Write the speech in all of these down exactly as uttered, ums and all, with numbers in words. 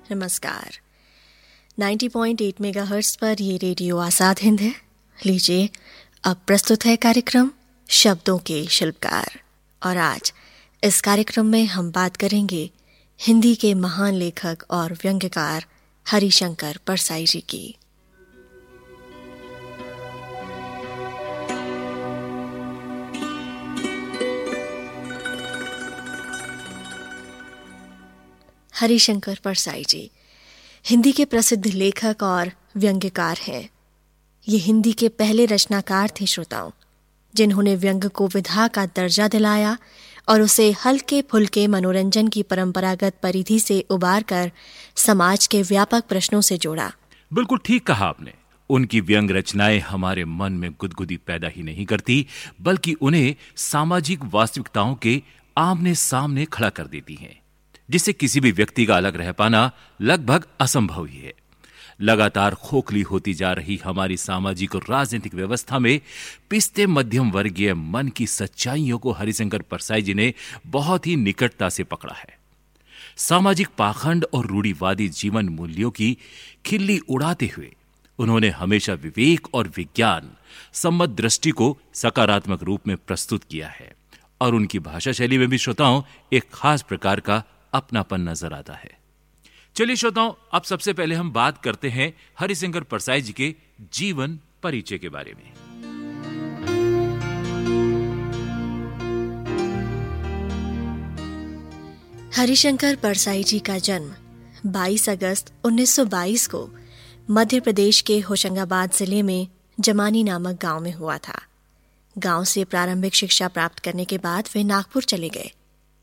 नमस्कार। नब्बे पॉइंट आठ मेगाहर्ट्ज़ पर ये रेडियो आजाद हिंद है। लीजिए अब प्रस्तुत है कार्यक्रम शब्दों के शिल्पकार। और आज इस कार्यक्रम में हम बात करेंगे हिंदी के महान लेखक और व्यंग्यकार हरिशंकर परसाई जी की। हरिशंकर परसाई जी हिंदी के प्रसिद्ध लेखक और व्यंग्यकार हैं। ये हिंदी के पहले रचनाकार थे श्रोताओं, जिन्होंने व्यंग्य को विधा का दर्जा दिलाया और उसे हल्के फुल्के मनोरंजन की परंपरागत परिधि से उबार कर समाज के व्यापक प्रश्नों से जोड़ा। बिल्कुल ठीक कहा आपने। उनकी व्यंग रचनाएं हमारे मन में गुदगुदी पैदा ही नहीं करती, बल्कि उन्हें सामाजिक वास्तविकताओं के आमने सामने खड़ा कर देती हैं, जिससे किसी भी व्यक्ति का अलग रह पाना लगभग असंभव ही है। लगातार खोखली होती जा रही हमारी सामाजिक और राजनीतिक व्यवस्था में पिसते मध्यम वर्गीय मन की सच्चाइयों को हरिशंकर परसाई जी ने बहुत ही निकटता से पकड़ा है। सामाजिक पाखंड और रूढ़िवादी जीवन मूल्यों की खिल्ली उड़ाते हुए उन्होंने हमेशा विवेक और विज्ञान सम्मत दृष्टि को सकारात्मक रूप में प्रस्तुत किया है, और उनकी भाषा शैली में भी श्रोताओं एक खास प्रकार का अपनापन नजर आता है। चलिए श्रोताओं, अब सबसे पहले हम बात करते हैं हरिशंकर परसाई जी के जीवन परिचय के बारे में। हरिशंकर परसाई जी का जन्म बाईस अगस्त उन्नीस सौ बाईस को मध्य प्रदेश के होशंगाबाद जिले में जमानी नामक गांव में हुआ था। गांव से प्रारंभिक शिक्षा प्राप्त करने के बाद वे नागपुर चले गए।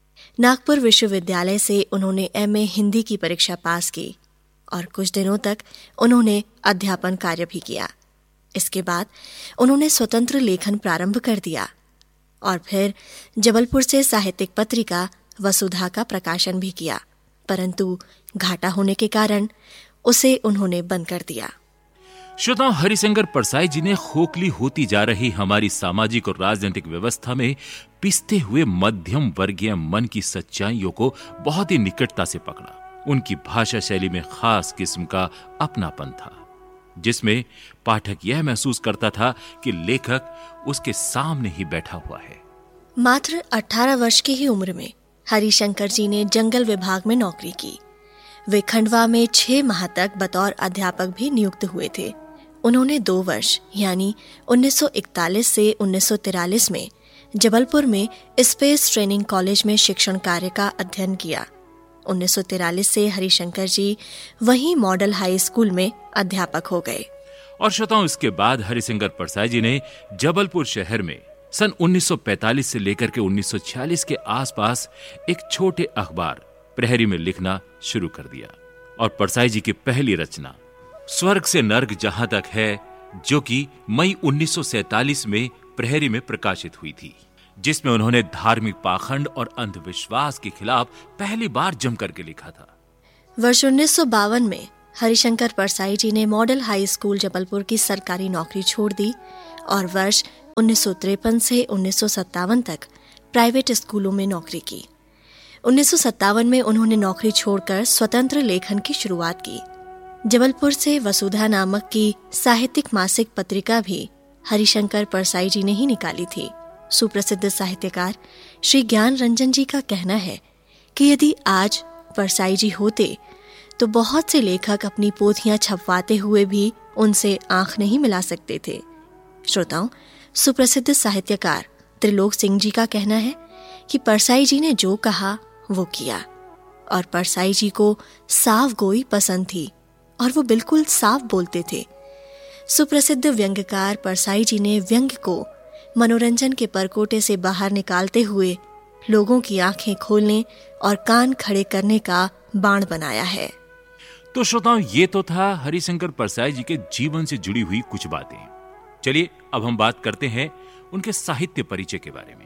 नागपुर विश्वविद्यालय से उन्होंने एमए हिंदी की परीक्षा पास की और कुछ दिनों तक उन्होंने अध्यापन कार्य भी किया। इसके बाद उन्होंने स्वतंत्र लेखन प्रारंभ कर दिया और फिर जबलपुर से साहित्यिक पत्रिका वसुधा का प्रकाशन भी किया, परंतु घाटा होने के कारण उसे उन्होंने बंद कर दिया। श्रोताओं, हरिशंकर परसाई जी ने खोखली होती जा रही हमारी सामाजिक और राजनीतिक व्यवस्था में पिसते हुए मध्यम वर्गीय मन की सच्चाइयों को बहुत ही निकटता से पकड़ा। उनकी भाषा शैली में खास किस्म का अपनापन था, जिसमें पाठक यह महसूस करता था कि लेखक उसके सामने ही बैठा हुआ है। मात्र अठारह वर्ष की ही उम्र में हरिशंकर जी ने जंगल विभाग में नौकरी की। वे खंडवा में छह माह तक बतौर अध्यापक भी नियुक्त हुए थे। उन्होंने दो वर्ष यानी उन्नीस सौ इकतालीस से उन्नीस सौ तिरालीस में जबलपुर में स्पेस ट्रेनिंग कॉलेज में शिक्षण कार्य का अध्ययन किया। उन्नीस सौ तिरालीस से हरिशंकर जी वहीं मॉडल हाई स्कूल में अध्यापक हो गए। और श्रोताओं, इसके बाद हरिशंकर परसाई जी ने जबलपुर शहर में सन उन्नीस सौ पैंतालीस से लेकर के उन्नीस सौ छियालीस के आसपास एक छोटे अखबार प्रहरी में लिखना शुरू कर दिया। और परसाई जी की पहली रचना स्वर्ग से नर्क जहां तक है, जो कि मई उन्नीस सौ सैंतालीस में प्रहरी में प्रकाशित हुई थी, जिसमें उन्होंने धार्मिक पाखंड और अंधविश्वास के खिलाफ पहली बार जम करके लिखा था। वर्ष उन्नीस सौ बावन में हरिशंकर परसाई जी ने मॉडल हाई स्कूल जबलपुर की सरकारी नौकरी छोड़ दी और वर्ष उन्नीस सौ तिरपन से उन्नीस सौ सत्तावन तक प्राइवेट स्कूलों में नौकरी की। उन्नीस सौ सत्तावन में उन्होंने नौकरी छोड़कर स्वतंत्र लेखन की शुरुआत की। जबलपुर से वसुधा नामक की साहित्यिक मासिक पत्रिका भी हरिशंकर परसाई जी ने ही निकाली थी। सुप्रसिद्ध साहित्यकार श्री ज्ञान रंजन जी का कहना है कि यदि आज परसाई जी होते तो बहुत से लेखक अपनी पोथियां छपवाते हुए भी उनसे आंख नहीं मिला सकते थे। श्रोताओं, सुप्रसिद्ध साहित्यकार त्रिलोक सिंह जी का कहना है कि परसाई जी ने जो कहा वो किया, और परसाई जी को साफ गोई पसंद थी और वो बिल्कुल साफ बोलते थे। सुप्रसिद्ध व्यंग्यकार परसाई जी ने व्यंग्य को मनोरंजन के परकोटे से बाहर निकालते हुए लोगों की आंखें खोलने और कान खड़े करने का बाण बनाया है। तो श्रोताओं, ये तो था हरिशंकर परसाई जी के जीवन से जुड़ी हुई कुछ बातें। चलिए अब हम बात करते हैं उनके साहित्य परिचय के बारे में।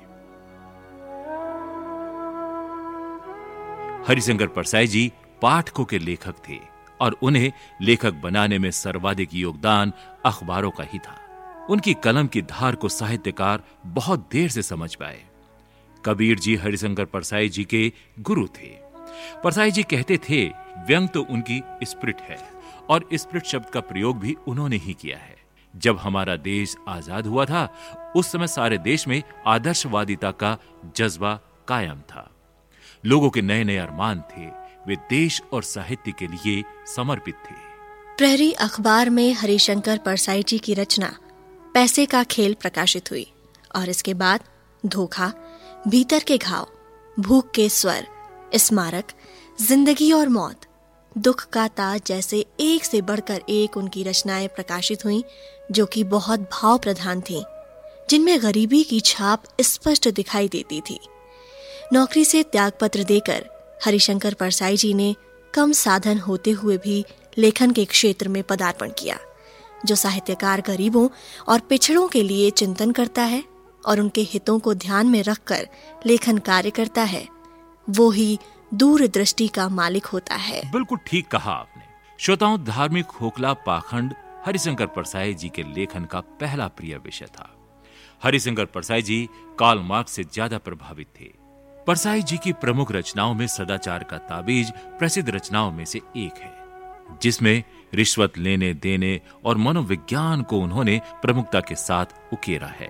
हरिशंकर परसाई जी पाठकों के लेखक थे और उन्हें लेखक बनाने में सर्वाधिक योगदान अखबारों का ही था। उनकी कलम की धार को साहित्यकार बहुत देर से समझ पाए। कबीर जी हरिशंकर परसाई जी के गुरु थे। परसाई जी कहते थे, व्यंग तो उनकी स्पिरिट है और स्पिरिट शब्द का प्रयोग भी उन्होंने ही किया है। जब हमारा देश आजाद हुआ था उस समय सारे देश में आदर्शवादिता का जज्बा कायम था। लोगों के नए नए अरमान थे, वे देश और साहित्य के लिए समर्पित थे। प्रहरी अखबार में हरिशंकर परसाई जी की रचना पैसे का खेल प्रकाशित हुई और इसके बाद धोखा, भीतर के घाव, भूख के स्वर, स्मारक, जिंदगी और मौत, दुख का ताज जैसे एक से बढ़कर एक उनकी रचनाएं प्रकाशित हुईं जो कि बहुत भाव प्रधान थीं, जिनमें गरीबी की छाप स्पष्ट दिखाई देती थी। नौकरी से त्यागपत्र देकर हरिशंकर परसाई जी ने कम साधन होते हुए भी लेखन के क्षेत्र में पदार्पण किया। जो साहित्यकार गरीबों और पिछड़ों के लिए चिंतन करता है और उनके हितों को ध्यान में रखकर लेखन कार्य करता है, वो ही दूरदृष्टि का मालिक होता है। बिल्कुल ठीक कहा आपने। श्रोताओं, धार्मिक खोखला पाखंड हरिशंकर परसाई जी के लेखन का पहला प्रिय विषय था। हरिशंकर परसाई जी कार्ल मार्क्स से ज्यादा प्रभावित थे। परसाई जी की प्रमुख रचनाओं में सदाचार का ताबीज प्रसिद्ध रचनाओं में से एक है, जिसमें रिश्वत लेने देने और मनोविज्ञान को उन्होंने प्रमुखता के साथ उकेरा है।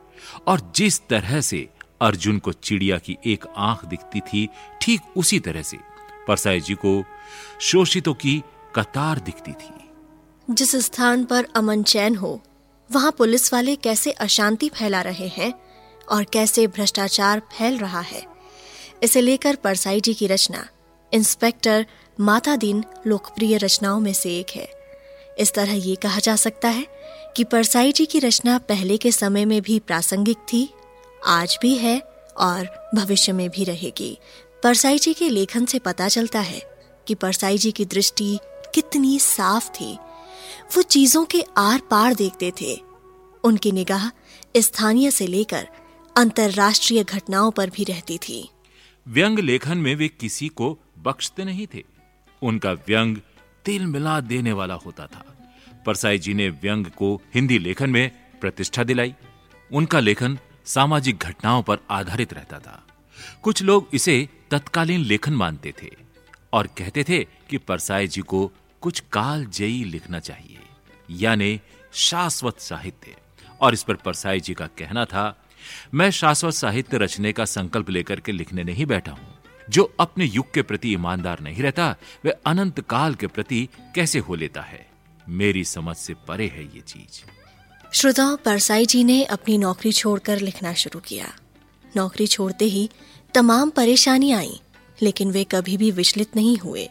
और जिस तरह से अर्जुन को चिड़िया की एक आंख दिखती थी, ठीक उसी तरह से परसाई जी को शोषितों की कतार दिखती थी। जिस स्थान पर अमन चैन हो, वहां पुलिस वाले कैसे अशांति फैला रहे हैं और कैसे भ्रष्टाचार फैल रहा है, इसे लेकर परसाई जी की रचना इंस्पेक्टर मातादीन लोकप्रिय रचनाओं में से एक है। इस तरह ये कहा जा सकता है कि परसाई जी की रचना पहले के समय में भी प्रासंगिक थी, आज भी है और भविष्य में भी रहेगी। परसाई जी के लेखन से पता चलता है कि परसाई जी की दृष्टि कितनी साफ थी। वो चीजों के आर पार देखते थे। उनकी निगाह स्थानीय से लेकर अंतर्राष्ट्रीय घटनाओं पर भी रहती थी। व्यंग लेखन में वे किसी को बख्शते नहीं थे। उनका व्यंग तिल मिला देने वाला होता था। परसाई जी ने व्यंग को हिंदी लेखन में प्रतिष्ठा दिलाई। उनका लेखन सामाजिक घटनाओं पर आधारित रहता था। कुछ लोग इसे तत्कालीन लेखन मानते थे और कहते थे कि परसाई जी को कुछ कालजयी लिखना चाहिए, यानी शाश्वत साहित्य। और इस पर परसाई जी का कहना था, मैं शाश्वत साहित्य रचने का संकल्प लेकर के लिखने नहीं बैठा हूं। जो अपने युग के प्रति ईमानदार नहीं रहता, वह अनंत काल के प्रति कैसे हो लेता है। मेरी समझ से परे है ये चीज। श्रोताओं, परसाई जी ने अपनी नौकरी छोड़कर लिखना शुरू किया। नौकरी छोड़ते ही तमाम परेशानी आई, लेकिन वे कभी भी विचलित नहीं हुए।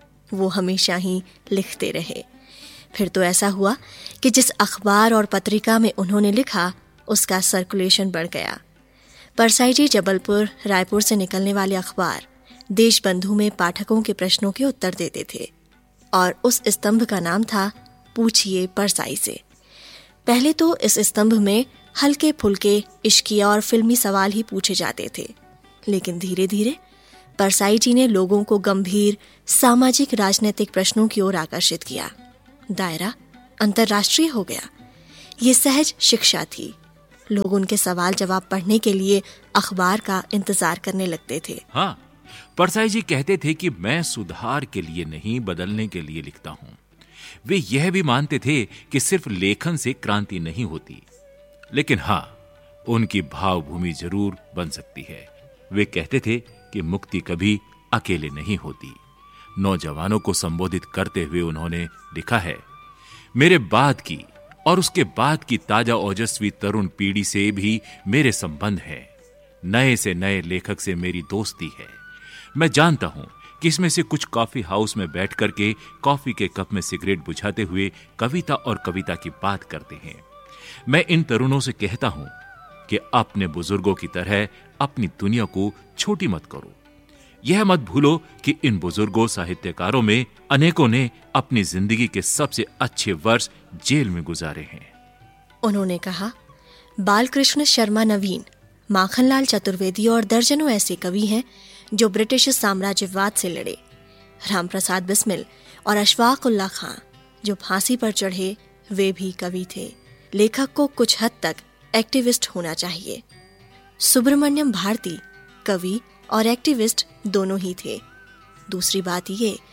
वो हमेशा ही लिखते रहे। फिर तो ऐसा हुआ कि जिस अखबार और पत्रिका में उन्होंने लिखा, उसका सर्कुलेशन बढ़ गया। परसाई जी जबलपुर, रायपुर से निकलने वाले अखबार देशबंधु में पाठकों के प्रश्नों के उत्तर देते थे और उस स्तंभ का नाम था पूछिए परसाई से। पहले तो इस स्तंभ में हल्के फुल्के इश्किया और फिल्मी सवाल ही पूछे जाते थे, लेकिन धीरे धीरे परसाई जी ने लोगों को गंभीर सामाजिक राजनीतिक प्रश्नों की ओर आकर्षित किया। दायरा अंतर्राष्ट्रीय हो गया। ये सहज शिक्षा थी। लोग उनके सवाल जवाब पढ़ने के लिए अखबार का इंतजार करने लगते थे। हाँ, परसाई जी कहते थे कि मैं सुधार के लिए नहीं, बदलने के लिए लिखता हूं। वे यह भी मानते थे कि सिर्फ लेखन से क्रांति नहीं होती, लेकिन हाँ, उनकी भावभूमि जरूर बन सकती है। वे कहते थे कि मुक्ति कभी अकेले नहीं होती। नौजवानों को संबोधित करते हुए उन्होंने लिखा है, मेरे बाद की और उसके बाद की ताजा ओजस्वी तरुण पीढ़ी से भी मेरे संबंध है। नए से नए लेखक से मेरी दोस्ती है। मैं जानता हूं कि इसमें से कुछ कॉफी हाउस में बैठ करके कॉफी के कप में सिगरेट बुझाते हुए कविता और कविता की बात करते हैं। मैं इन तरुणों से कहता हूं कि अपने बुजुर्गों की तरह अपनी दुनिया को छोटी मत करो। यह मत भूलो कि इन बुजुर्गों साहित्यकारों में अनेकों ने अपनी जिंदगी के सबसे अच्छे वर्ष जेल में गुजारे हैं। उन्होंने कहा, बालकृष्ण शर्मा नवीन, माखनलाल चतुर्वेदी और दर्जनों ऐसे कवि हैं जो ब्रिटिश साम्राज्यवाद से लड़े। रामप्रसाद बिस्मिल और अशफाक उल्लाह खां जो फांसी पर चढ़े, वे भी कवि थे। लेखक को कुछ हद तक एक्टिविस्ट होना चाहिए। सुब्रमण्यम भारती कवि और एक्टिविस्ट दोनों ही थे। दूसरी बात ये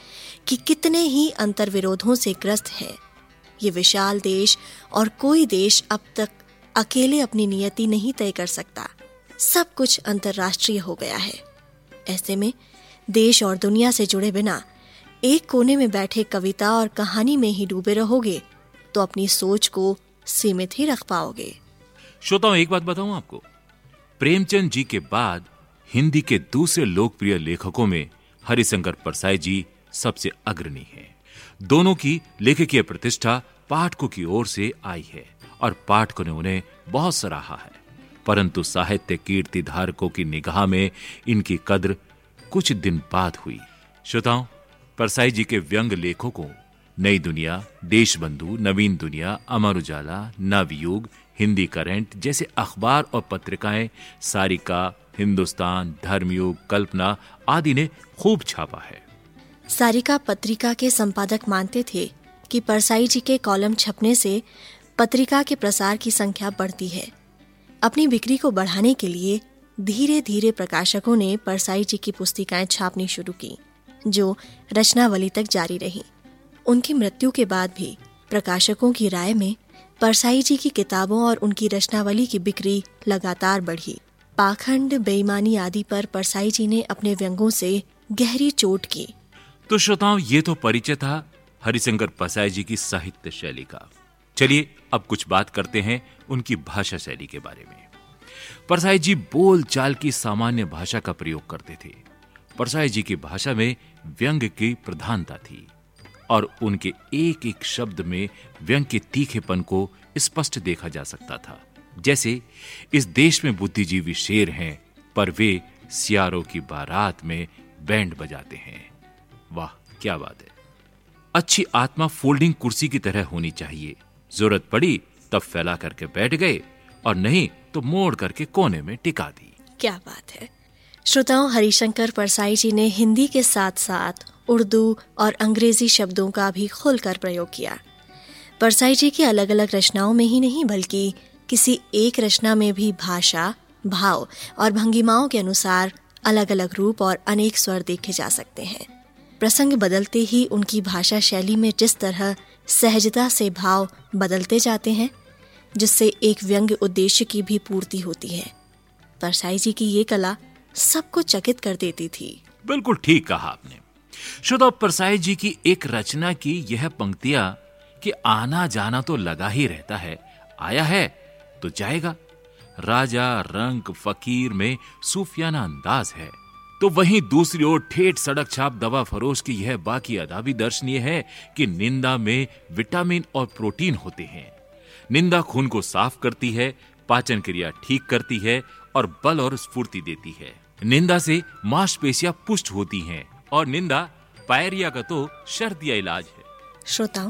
कि कितने ही अंतर्विरोधों से ग्रस्त है। ये विशाल देश और कोई देश अब तक अकेले अपनी नियति नहीं तय कर सकता। सब कुछ अंतर्राष्ट्रीय हो गया है। ऐसे में देश और दुनिया से जुड़े बिना एक कोने में बैठे कविता और कहानी में ही डूबे रहोगे तो अपनी सोच को सीमित ही रख पाओगे। श्रोताओं, एक बात बताऊं आपको, प्रेमचंद जी के बाद हिंदी के दूसरे लोकप्रिय लेखकों में हरिशंकर परसाई जी सबसे अग्रणी हैं। दोनों की लेखकीय प्रतिष्ठा पाठकों की ओर से आई है और पाठकों ने उन्हें बहुत सराहा है, परंतु साहित्य कीर्ति धारकों की निगाह में इनकी कद्र कुछ दिन बाद हुई। श्रोताओं, परसाई जी के व्यंग लेखों को नई दुनिया, देशबंधु, नवीन दुनिया, अमर उजाला, नवयुग, हिंदी करंट जैसे अखबार और पत्रिकाएं, सारिका, हिंदुस्तान, धर्मयुग, कल्पना आदि ने खूब छापा है। सारिका पत्रिका के संपादक मानते थे कि परसाई जी के कॉलम छपने से पत्रिका के प्रसार की संख्या बढ़ती है। अपनी बिक्री को बढ़ाने के लिए धीरे धीरे प्रकाशकों ने परसाई जी की पुस्तिकाएं छापनी शुरू की, जो रचनावली तक जारी रही। उनकी मृत्यु के बाद भी प्रकाशकों की राय में परसाई जी की किताबों और उनकी रचनावली की बिक्री लगातार बढ़ी। पाखंड, बेईमानी आदि पर परसाई जी ने अपने व्यंगों से गहरी चोट की। तो श्रोताओं, ये तो परिचय था हरिशंकर परसाई जी की साहित्य शैली का। चलिए अब कुछ बात करते हैं उनकी भाषा शैली के बारे में। परसाई जी बोल चाल की सामान्य भाषा का प्रयोग करते थे। परसाई जी की भाषा में व्यंग की प्रधानता थी और उनके एक एक शब्द में व्यंग के तीखेपन को स्पष्ट देखा जा सकता था। जैसे, इस देश में बुद्धिजीवी शेर हैं, पर वे सियारों की बारात में बैंड बजाते हैं। वाह, क्या बात है। अच्छी आत्मा फोल्डिंग कुर्सी की तरह होनी चाहिए। जरूरत पड़ी तब फैला करके बैठ गए और नहीं तो मोड़ करके कोने में टिका दी। क्या बात है। श्रोताओं, हरिशंकर परसाई जी ने हिंदी के साथ साथ उर्दू और अंग्रेजी शब्दों का भी खुलकर प्रयोग किया। परसाई जी की अलग अलग रचनाओं में ही नहीं बल्कि किसी एक रचना में भी भाषा, भाव और भंगिमाओं के अनुसार अलग अलग रूप और अनेक स्वर देखे जा सकते हैं। प्रसंग बदलते ही उनकी भाषा शैली में जिस तरह सहजता से भाव बदलते जाते हैं, जिससे एक व्यंग उद्देश्य की भी पूर्ति होती है। परसाई जी की ये कला सबको चकित कर देती थी। बिल्कुल ठीक कहा आपने। श्रोता, परसाई जी की एक रचना की यह पंक्तियां कि आना जाना तो लगा ही रहता है, आया है तो जाएगा। राजा, रंक, फकीर में सूफियाना अंदाज है, तो वहीं दूसरी ओर ठेठ सड़क छाप दवा फरोश की यह बाकी अदा भी दर्शनीय है कि निंदा में विटामिन और प्रोटीन होते हैं। निंदा खून को साफ करती है, पाचन क्रिया ठीक करती है और बल और स्फूर्ति देती है। निंदा से मांसपेशियां पुष्ट होती हैं और निंदा पायरिया का तो शर्तिया इलाज है। श्रोताओं,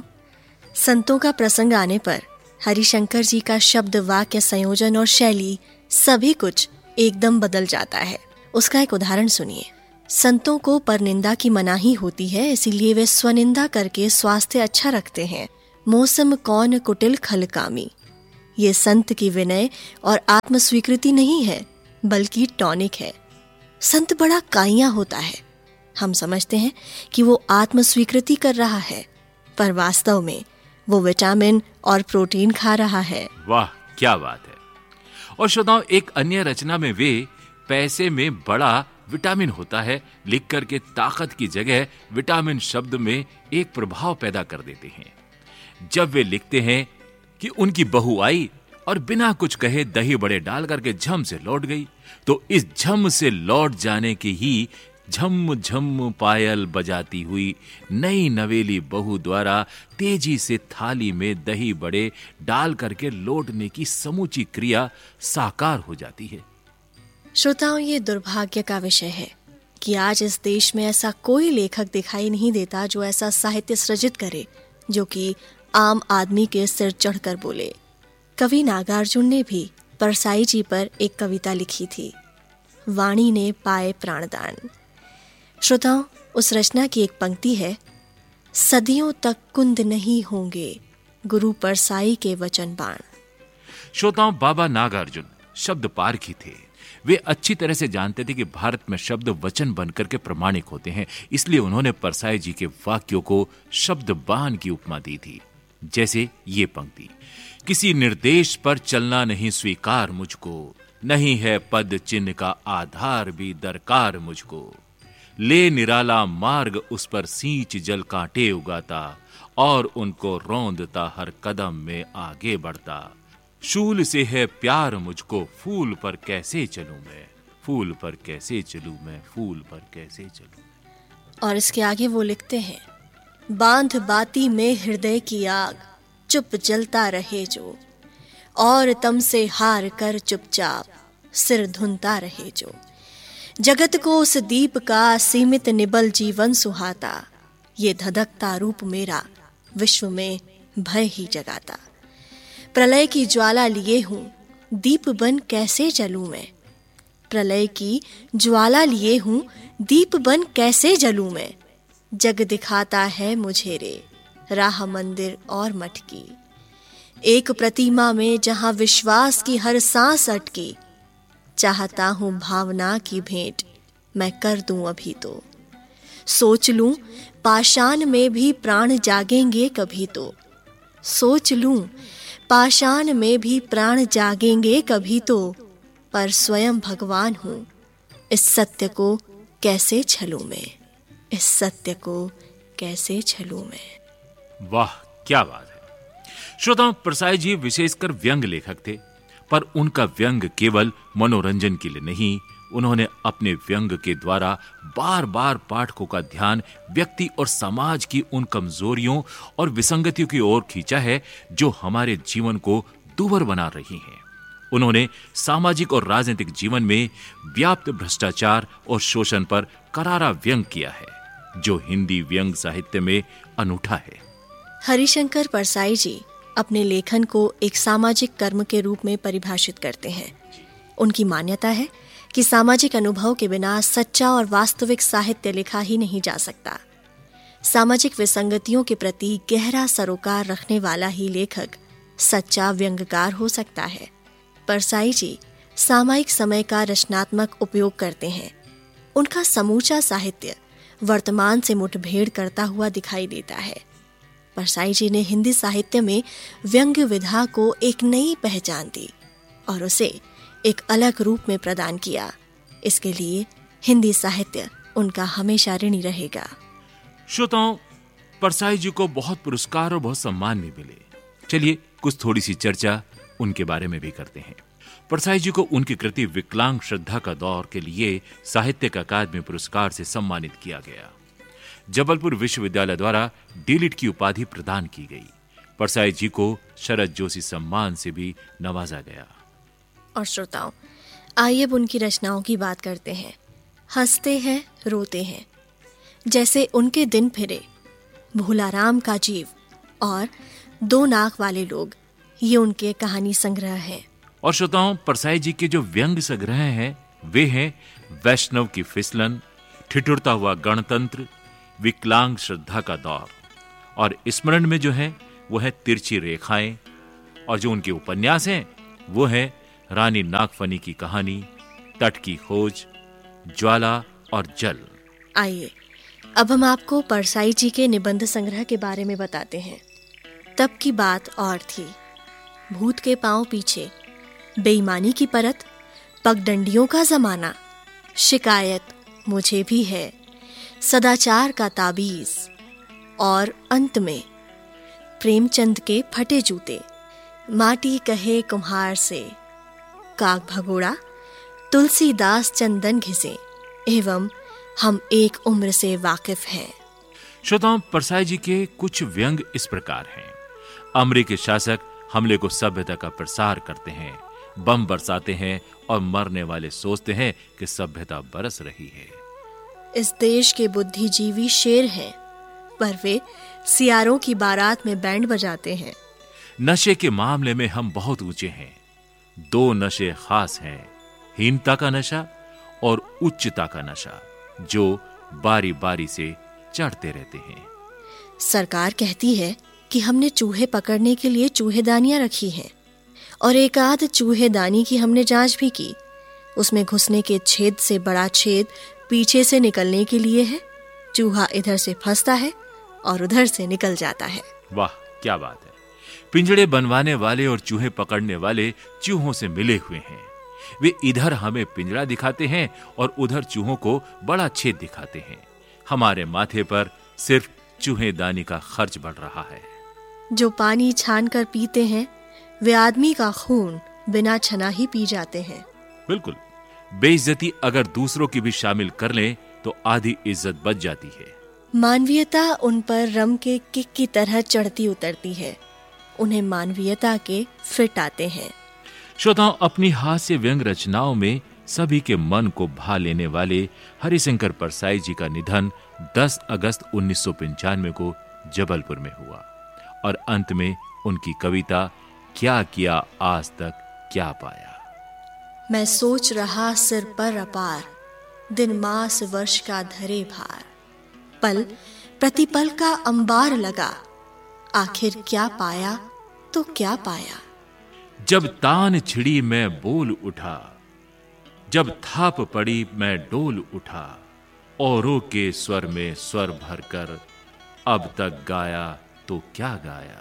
संतों का प्रसंग आने पर हरिशंकर जी का शब्द, वाक्य संयोजन और शैली सभी कुछ एकदम बदल जाता है। उसका एक उदाहरण सुनिए। संतों को परनिंदा की मनाही होती है, इसीलिए वे स्वनिंदा करके स्वास्थ्य अच्छा रखते हैं। मौसम कौन कुटिल खलकामी। ये संत की विनय और आत्म स्वीकृति नहीं है बल्कि टॉनिक है। संत बड़ा काइया होता है। हम समझते हैं कि वो आत्म स्वीकृति कर रहा है, पर वास्तव में वो विटामिन और प्रोटीन खा रहा है। वाह, क्या बात है। और श्रोताओं, एक अन्य रचना में वे पैसे में बड़ा विटामिन होता है लिख करके ताकत की जगह विटामिन शब्द में एक प्रभाव पैदा कर देते हैं। जब वे लिखते हैं कि उनकी बहू आई और बिना कुछ कहे दही बड़े डाल करके झम से लौट गई, तो इस झम से लौट जाने की ही झम झम पायल बजाती हुई नई नवेली बहू द्वारा तेजी से थाली में दही बड़े डाल करके लौटने की समूची क्रिया साकार हो जाती है। श्रोताओं, ये दुर्भाग्य का विषय है कि आज इस देश में ऐसा कोई लेखक दिखाई नहीं देता जो ऐसा साहित्य सृजित करे जो कि आम आदमी के सिर चढ़कर बोले। कवि नागार्जुन ने भी परसाई जी पर एक कविता लिखी थी, वाणी ने पाए प्राणदान। श्रोताओं, उस रचना की एक पंक्ति है, सदियों तक कुंद नहीं होंगे गुरु परसाई के वचन बाण। श्रोताओं, बाबा नागार्जुन शब्द पारखी थे। वे अच्छी तरह से जानते थे कि भारत में शब्द वचन बनकर के प्रमाणिक होते हैं, इसलिए उन्होंने परसाई जी के वाक्यों को शब्द बाण की उपमा दी थी। जैसे ये पंक्ति, किसी निर्देश पर चलना नहीं स्वीकार मुझको, नहीं है पद चिन्ह का आधार भी दरकार मुझको, ले निराला मार्ग उस पर सींच जल कांटे उगाता, और उनको रौंदता हर कदम में आगे बढ़ता, शूल से है प्यार मुझको, फूल पर कैसे चलूं मैं, फूल पर कैसे चलूं मैं, फूल पर कैसे चलूं। और इसके आगे वो लिखते हैं, बांध बाती में हृदय की आग, चुप जलता रहे जो, और तम से हार कर चुपचाप सिर धुनता रहे जो, जगत को उस दीप का सीमित निबल जीवन सुहाता, ये धधकता रूप मेरा विश्व में भय ही जगाता, प्रलय की ज्वाला लिए हूं दीप बन कैसे जलूं मैं, प्रलय की ज्वाला लिए हूं दीप बन कैसे जलूं मैं, जग दिखाता है मुझे रे राह मंदिर और मठ की, एक प्रतिमा में जहां विश्वास की हर सांस अटकी, चाहता हूं भावना की भेंट मैं कर दूं अभी तो, सोच लूं पाषाण में भी प्राण जागेंगे कभी तो, सोच लूं पाषाण में भी प्राण जागेंगे कभी तो, पर स्वयं भगवान हूं इस सत्य को कैसे छलूं मैं, इस सत्य को कैसे छलूं मैं। वाह क्या बात है। श्रोताओं, परसाई जी विशेषकर व्यंग लेखक थे, पर उनका व्यंग केवल मनोरंजन के लिए नहीं, उन्होंने अपने व्यंग के द्वारा बार बार पाठकों का ध्यान व्यक्ति और समाज की उन कमजोरियों और विसंगतियों की ओर खींचा है जो हमारे जीवन को दुर्भर बना रही हैं। उन्होंने सामाजिक और राजनीतिक जीवन में व्याप्त भ्रष्टाचार और शोषण पर करारा व्यंग किया है, जो हिंदी व्यंग साहित्य में अनूठा है। हरिशंकर परसाई जी अपने लेखन को एक सामाजिक कर्म के रूप में परिभाषित करते हैं। उनकी मान्यता है कि सामाजिक अनुभव के बिना सच्चा और वास्तविक साहित्य लिखा ही नहीं जा सकता। सामाजिक विसंगतियों के प्रति गहरा सरोकार रखने वाला ही लेखक सच्चा व्यंग्यकार हो सकता है। परसाई जी सामयिक समय का रचनात्मक उपयोग करते हैं। उनका समूचा साहित्य वर्तमान से मुठभेड़ करता हुआ दिखाई देता है। परसाई जी ने हिंदी साहित्य में व्यंग्य विधा को एक नई पहचान दी और उसे एक अलग रूप में प्रदान किया। इसके लिए हिंदी साहित्य उनका हमेशा ऋणी रहेगा। श्रोताओं, परसाई जी को बहुत पुरस्कार और बहुत सम्मान भी मिले। चलिए कुछ थोड़ी सी चर्चा उनके बारे में भी करते हैं। परसाई जी को उनकी कृति विकलांग श्रद्धा का दौर के लिए साहित्यिक अकादमी पुरस्कार से सम्मानित किया गया। जबलपुर विश्वविद्यालय द्वारा डीलिट की उपाधि प्रदान की गई। परसाई जी को शरद जोशी सम्मान से भी नवाजा गया। और श्रोताओं, आइए अब उनकी रचनाओं की बात करते हैं। हंसते हैं, रोते हैं, जैसे उनके दिन फिरे, भूलाराम का जीव और दो नाक वाले लोग, ये उनके कहानी संग्रह हैं। और श्रोताओं, परसाई जी के जो व्यंग्य संग्रह हैं वे हैं वैष्णव की फिसलन, ठिठुरता हुआ गणतंत्र, विकलांग श्रद्धा का दौर, और स्मरण में जो है वो है तिरछी रेखाएं, और जो उनके उपन्यास हैं वो है रानी नागफनी की कहानी, तट की खोज, ज्वाला और जल। आइए अब हम आपको परसाई जी के निबंध संग्रह के बारे में बताते हैं। तब की बात और थी, भूत के पांव पीछे, बेईमानी की परत, पगडंडियों का जमाना, शिकायत मुझे भी है, सदाचार का ताबीज, और अंत में प्रेमचंद के फटे जूते, माटी कहे कुम्हार से, काग भगोड़ा, तुलसीदास चंदन घिसे, एवं हम एक उम्र से वाकिफ हैं। श्रोताओं, परसाई जी के कुछ व्यंग इस प्रकार हैं। अमेरिकी शासक हमले को सभ्यता का प्रसार करते हैं, बम बरसाते हैं और मरने वाले सोचते हैं कि सभ्यता बरस रही है। इस देश के बुद्धिजीवी शेर हैं, पर वे सियारों की बारात में बैंड बजाते हैं। नशे के मामले में हम बहुत ऊंचे हैं। दो नशे खास हैं, हीनता का नशा और उच्चता का नशा, जो बारी बारी से चढ़ते रहते हैं। सरकार कहती है कि हमने चूहे पकड़ने के लिए चूहेदानियां रखी हैं, और एक आध चूहेदानी की हमने जांच भी की, उसमें घुसने के छेद से बड़ा छेद पीछे से निकलने के लिए है। चूहा इधर से फंसता है और उधर से निकल जाता है। वाह, क्या बात है। पिंजड़े बनवाने वाले और चूहे पकड़ने वाले चूहों से मिले हुए हैं। वे इधर हमें पिंजड़ा दिखाते हैं और उधर चूहों को बड़ा छेद दिखाते हैं। हमारे माथे पर सिर्फ चूहेदानी का खर्च बढ़ रहा है। जो पानी छान कर पीते हैं वे आदमी का खून बिना छना ही पी जाते हैं। बिल्कुल, बेइज्जती अगर दूसरों की भी शामिल कर लें तो आधी इज्जत बच जाती है। मानवीयता उन पर रम के किक की तरह चढ़ती उतरती है। उन्हें मानवीयता के फिट आते हैं। श्रोताओं, अपनी हास्य व्यंग रचनाओं में सभी के मन को भा लेने वाले हरिशंकर परसाई जी का निधन दस अगस्त उन्नीस सौ पंचानवे को जबलपुर में हुआ और अंत में उनकी कविता क्या किया आज तक क्या पाया। मैं सोच रहा सिर पर अपार, दिन मास वर्ष का धरे भार, पल प्रतिपल का अंबार लगा, आखिर क्या पाया तो क्या पाया। जब तान छिड़ी मैं बोल उठा, जब थाप पड़ी मैं डोल उठा, औरों के स्वर में स्वर भरकर अब तक गाया तो क्या गाया।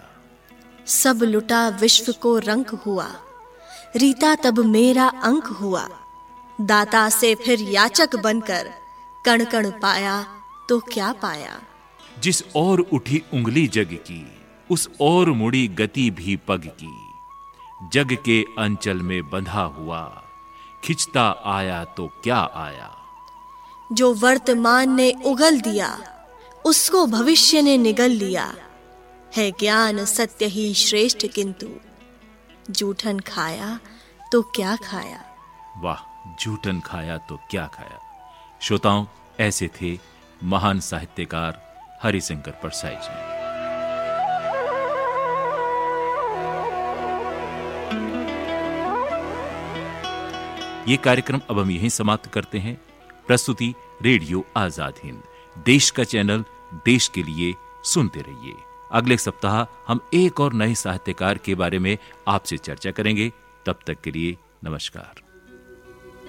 सब लुटा विश्व को रंक हुआ, रीता तब मेरा अंक हुआ, दाता से फिर याचक बनकर कण कण पाया तो क्या पाया। जिस ओर उठी उंगली जग की, उस ओर मुड़ी गति भी पग की, जग के अंचल में बंधा हुआ, खिंचता आया तो क्या आया। जो वर्तमान ने उगल दिया, उसको भविष्य ने निगल लिया, है ज्ञान सत्य ही श्रेष्ठ किंतु जूठन खाया तो क्या खाया। वाह, जूठन खाया तो क्या खाया। श्रोताओं, ऐसे थे महान साहित्यकार हरिशंकर परसाई जी। ये कार्यक्रम अब हम यहीं समाप्त करते हैं। प्रस्तुति रेडियो आजाद हिंद, देश का चैनल, देश के लिए सुनते रहिए। अगले सप्ताह हम एक और नए साहित्यकार के बारे में आपसे चर्चा करेंगे। तब तक के लिए नमस्कार।